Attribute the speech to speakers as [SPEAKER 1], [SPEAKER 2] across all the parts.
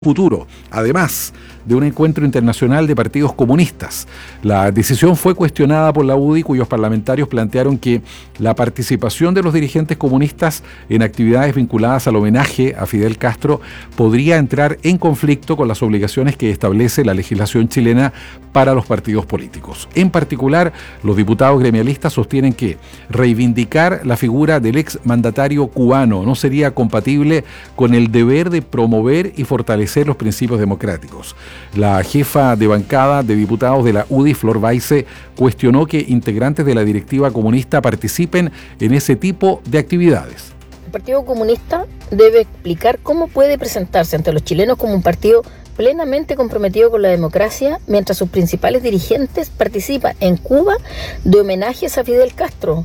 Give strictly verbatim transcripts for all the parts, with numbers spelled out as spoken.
[SPEAKER 1] futuro, además de un encuentro internacional de partidos comunistas. La decisión fue cuestionada por la U D I, cuyos parlamentarios plantearon que la participación de los dirigentes comunistas en actividades vinculadas al homenaje a Fidel Castro podría entrar en conflicto con las obligaciones que establece la legislación chilena para los partidos políticos. En particular, los diputados gremialistas sostienen que reivindicar la figura del ex mandatario cubano no sería compatible con el deber de promover y fortalecer los principios democráticos. La jefa de bancada de diputados de la U D I, Flor Baize, cuestionó que integrantes de la directiva comunista participen en ese tipo de actividades.
[SPEAKER 2] El Partido Comunista debe explicar cómo puede presentarse ante los chilenos como un partido plenamente comprometido con la democracia, mientras sus principales dirigentes participan en Cuba de homenajes a Fidel Castro.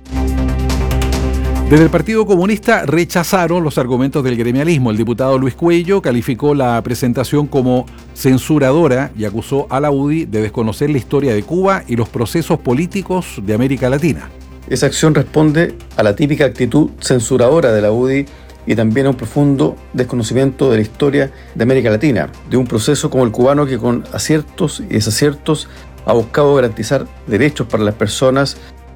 [SPEAKER 1] Desde el Partido Comunista rechazaron los argumentos del gremialismo. El diputado Luis Cuello calificó la presentación como censuradora y acusó a la U D I de desconocer la historia de Cuba y los procesos políticos de América Latina.
[SPEAKER 3] Esa acción responde a la típica actitud censuradora de la U D I y también a un profundo desconocimiento de la historia de América Latina, de un proceso como el cubano que con aciertos y desaciertos ha buscado garantizar derechos para las personas.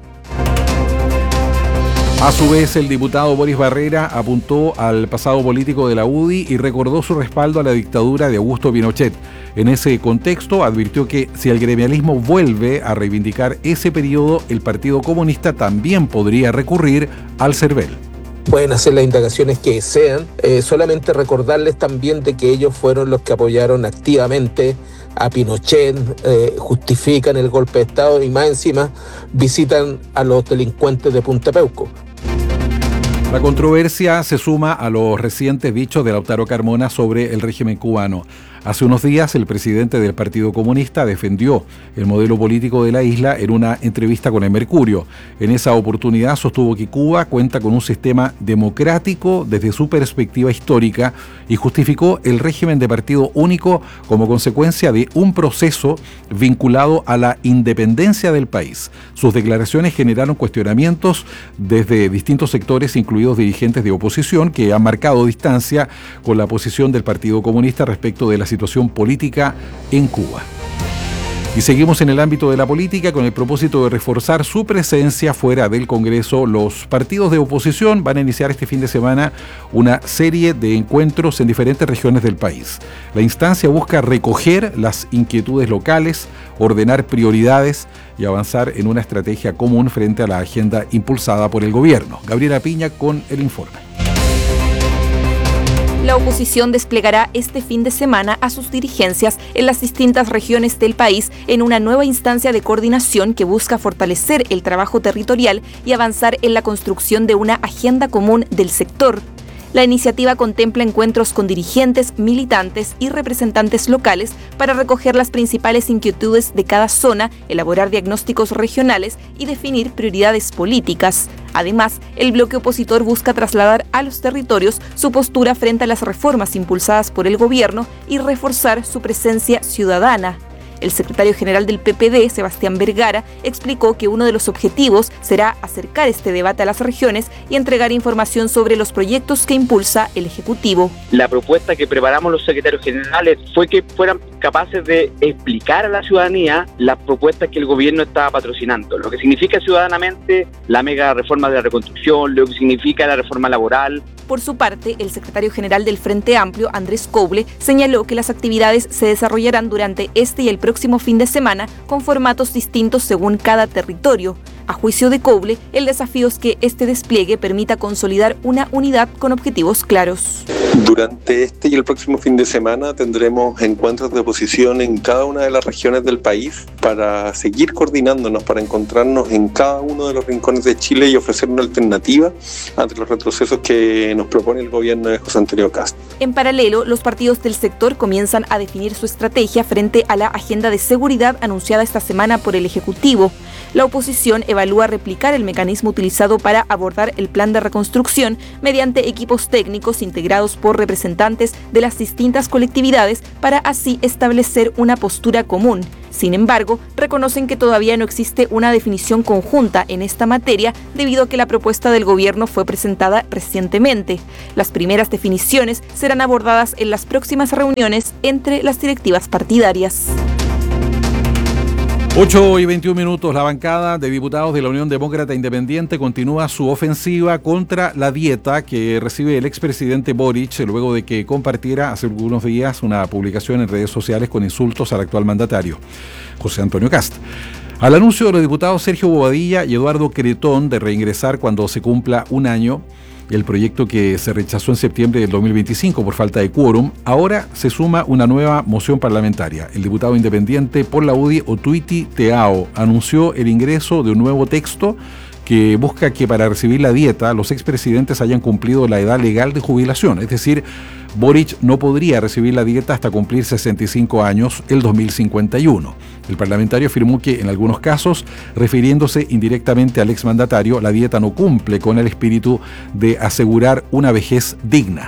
[SPEAKER 1] A su vez, el diputado Boris Barrera apuntó al pasado político de la U D I y recordó su respaldo a la dictadura de Augusto Pinochet. En ese contexto, advirtió que si el gremialismo vuelve a reivindicar ese periodo, el Partido Comunista también podría recurrir al CERVEL.
[SPEAKER 4] Pueden hacer las indagaciones que sean, eh, solamente recordarles también de que ellos fueron los que apoyaron activamente a Pinochet, eh, justifican el golpe de Estado y más encima visitan a los delincuentes de Punta Peuco.
[SPEAKER 1] La controversia se suma a los recientes dichos de Lautaro Carmona sobre el régimen cubano. Hace unos días, el presidente del Partido Comunista defendió el modelo político de la isla en una entrevista con el Mercurio. En esa oportunidad sostuvo que Cuba cuenta con un sistema democrático desde su perspectiva histórica y justificó el régimen de partido único como consecuencia de un proceso vinculado a la independencia del país. Sus declaraciones generaron cuestionamientos desde distintos sectores, incluidos dirigentes de oposición, que han marcado distancia con la posición del Partido Comunista respecto de la situación política en Cuba. Y seguimos en el ámbito de la política con el propósito de reforzar su presencia fuera del Congreso. Los partidos de oposición van a iniciar este fin de semana una serie de encuentros en diferentes regiones del país. La instancia busca recoger las inquietudes locales, ordenar prioridades y avanzar en una estrategia común frente a la agenda impulsada por el gobierno. Gabriela Piña con el informe.
[SPEAKER 5] La oposición desplegará este fin de semana a sus dirigencias en las distintas regiones del país en una nueva instancia de coordinación que busca fortalecer el trabajo territorial y avanzar en la construcción de una agenda común del sector. La iniciativa contempla encuentros con dirigentes, militantes y representantes locales para recoger las principales inquietudes de cada zona, elaborar diagnósticos regionales y definir prioridades políticas. Además, el bloque opositor busca trasladar a los territorios su postura frente a las reformas impulsadas por el gobierno y reforzar su presencia ciudadana. El secretario general del P P D, Sebastián Vergara, explicó que uno de los objetivos será acercar este debate a las regiones y entregar información sobre los proyectos que impulsa el Ejecutivo.
[SPEAKER 6] La propuesta que preparamos los secretarios generales fue que fueran capaces de explicar a la ciudadanía las propuestas que el gobierno estaba patrocinando, lo que significa ciudadanamente la mega reforma de la reconstrucción, lo que significa la reforma laboral.
[SPEAKER 5] Por su parte, el secretario general del Frente Amplio, Andrés Coble, señaló que las actividades se desarrollarán durante este y el próximo fin de semana con formatos distintos según cada territorio. A juicio de Coble, el desafío es que este despliegue permita consolidar una unidad con objetivos claros.
[SPEAKER 7] Durante este y el próximo fin de semana tendremos encuentros de oposición en cada una de las regiones del país para seguir coordinándonos, para encontrarnos en cada uno de los rincones de Chile y ofrecer una alternativa ante los retrocesos que nos propone el gobierno de José Antonio Kast.
[SPEAKER 5] En paralelo, los partidos del sector comienzan a definir su estrategia frente a la agenda de seguridad anunciada esta semana por el Ejecutivo. La oposición evalúa replicar el mecanismo utilizado para abordar el plan de reconstrucción mediante equipos técnicos integrados por representantes de las distintas colectividades para así establecer una postura común. Sin embargo, reconocen que todavía no existe una definición conjunta en esta materia debido a que la propuesta del gobierno fue presentada recientemente. Las primeras definiciones serán abordadas en las próximas reuniones entre las directivas partidarias.
[SPEAKER 1] ocho y veintiún minutos, la bancada de diputados de la Unión Demócrata Independiente continúa su ofensiva contra la dieta que recibe el expresidente Boric luego de que compartiera hace algunos días una publicación en redes sociales con insultos al actual mandatario, José Antonio Kast. Al anuncio de los diputados Sergio Bobadilla y Eduardo Cretón de reingresar cuando se cumpla un año, el proyecto que se rechazó en septiembre del dos mil veinticinco por falta de quórum, ahora se suma una nueva moción parlamentaria. El diputado independiente por la U D I, Otuiti Teao, anunció el ingreso de un nuevo texto que busca que para recibir la dieta los expresidentes hayan cumplido la edad legal de jubilación, es decir, Boric no podría recibir la dieta hasta cumplir sesenta y cinco años el dos mil cincuenta y uno. El parlamentario afirmó que en algunos casos, refiriéndose indirectamente al exmandatario, la dieta no cumple con el espíritu de asegurar una vejez digna.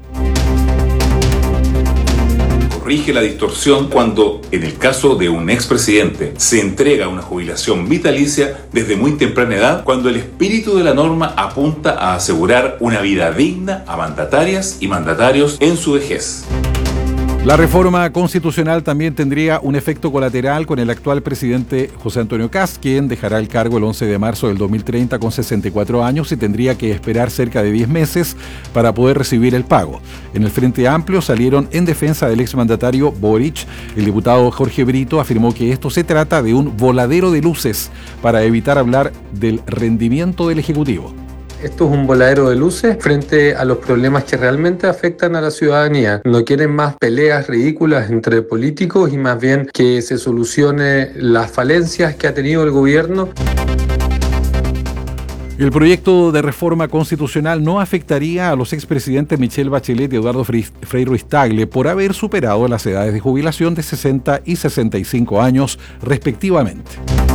[SPEAKER 8] Corrige la distorsión cuando, en el caso de un expresidente, se entrega una jubilación vitalicia desde muy temprana edad, cuando el espíritu de la norma apunta a asegurar una vida digna a mandatarias y mandatarios en su vejez.
[SPEAKER 1] La reforma constitucional también tendría un efecto colateral con el actual presidente José Antonio Kast, quien dejará el cargo el once de marzo del dos mil treinta con sesenta y cuatro años y tendría que esperar cerca de diez meses para poder recibir el pago. En el Frente Amplio salieron en defensa del exmandatario Boric. El diputado Jorge Brito afirmó que esto se trata de un voladero de luces para evitar hablar del rendimiento del Ejecutivo.
[SPEAKER 9] Esto es un voladero de luces frente a los problemas que realmente afectan a la ciudadanía. No quieren más peleas ridículas entre políticos y más bien que se solucione las falencias que ha tenido el gobierno.
[SPEAKER 1] El proyecto de reforma constitucional no afectaría a los expresidentes Michelle Bachelet y Eduardo Frei Ruiz-Tagle por haber superado las edades de jubilación de sesenta y sesenta y cinco años respectivamente.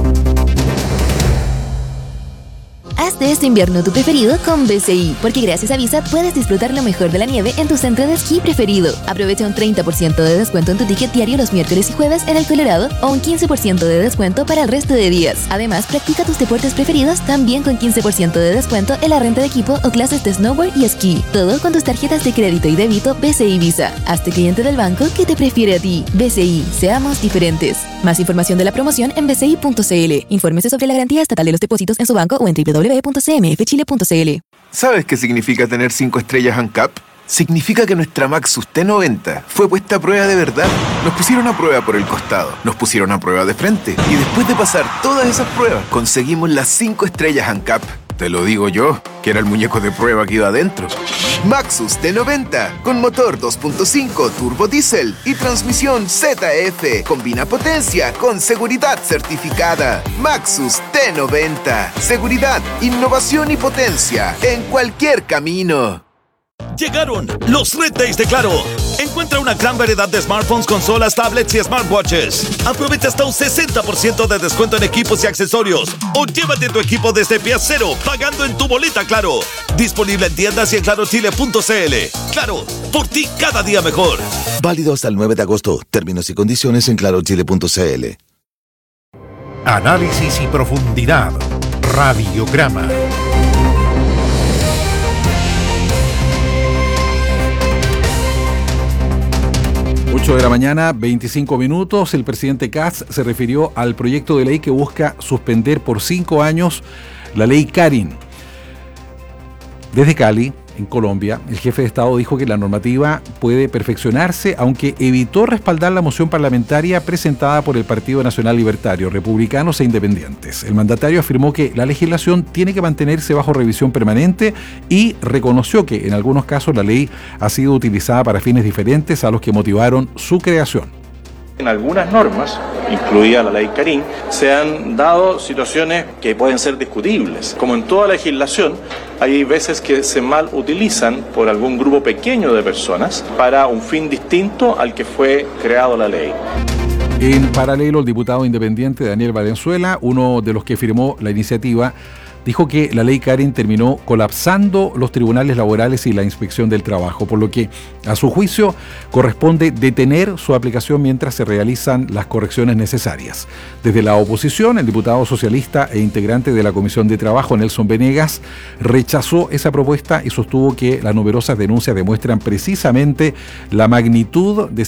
[SPEAKER 10] Haz de este invierno tu preferido con B C I, porque gracias a Visa puedes disfrutar lo mejor de la nieve en tu centro de esquí preferido. Aprovecha un treinta por ciento de descuento en tu ticket diario los miércoles y jueves en el Colorado o un quince por ciento de descuento para el resto de días. Además, practica tus deportes preferidos también con quince por ciento de descuento en la renta de equipo o clases de snowboard y esquí. Todo con tus tarjetas de crédito y débito B C I Visa. Hazte cliente del banco que te prefiere a ti. B C I, seamos diferentes. Más información de la promoción en b c i punto c l. Infórmese sobre la garantía estatal de los depósitos en su banco o en w w w punto c m f chile punto c l.
[SPEAKER 11] ¿Sabes qué significa tener cinco estrellas ANCAP? Significa que nuestra Maxus T noventa fue puesta a prueba de verdad. Nos pusieron a prueba por el costado, nos pusieron a prueba de frente y después de pasar todas esas pruebas, conseguimos las cinco estrellas ANCAP. Te lo digo yo, que era el muñeco de prueba que iba adentro. Maxus T noventa, con motor dos punto cinco turbo diésel y transmisión Z F. Combina potencia con seguridad certificada. Maxus T noventa. Seguridad, innovación y potencia en cualquier camino.
[SPEAKER 12] Llegaron los Red Days de Claro. Encuentra una gran variedad de smartphones, consolas, tablets y smartwatches. Aprovecha hasta un sesenta por ciento de descuento en equipos y accesorios. O llévate tu equipo desde pie cero, pagando en tu boleta Claro. Disponible en tiendas y en claro chile punto c l. Claro, por ti cada día mejor.
[SPEAKER 13] Válido hasta el nueve de agosto. Términos y condiciones en claro chile punto c l.
[SPEAKER 14] Análisis y profundidad. Radiograma.
[SPEAKER 1] ocho de la mañana, veinticinco minutos. El presidente Kast se refirió al proyecto de ley que busca suspender por cinco años la ley Karin. Desde Cali, en Colombia, el jefe de Estado dijo que la normativa puede perfeccionarse, aunque evitó respaldar la moción parlamentaria presentada por el Partido Nacional Libertario, republicanos e independientes. El mandatario afirmó que la legislación tiene que mantenerse bajo revisión permanente y reconoció que en algunos casos la ley ha sido utilizada para fines diferentes a los que motivaron su creación.
[SPEAKER 15] En algunas normas, incluida la ley Karin, se han dado situaciones que pueden ser discutibles. Como en toda legislación, hay veces que se mal utilizan por algún grupo pequeño de personas para un fin distinto al que fue creado la ley.
[SPEAKER 1] En paralelo, el diputado independiente Daniel Valenzuela, uno de los que firmó la iniciativa, dijo que la ley Karen terminó colapsando los tribunales laborales y la inspección del trabajo, por lo que, a su juicio, corresponde detener su aplicación mientras se realizan las correcciones necesarias. Desde la oposición, el diputado socialista e integrante de la Comisión de Trabajo, Nelson Venegas, rechazó esa propuesta y sostuvo que las numerosas denuncias demuestran precisamente la magnitud de